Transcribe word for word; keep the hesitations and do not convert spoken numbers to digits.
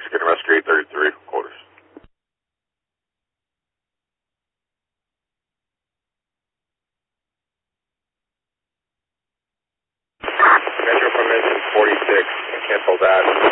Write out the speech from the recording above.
Mexican Rescue eight thirty-three, quarters. Metro formation forty-six, cancel that.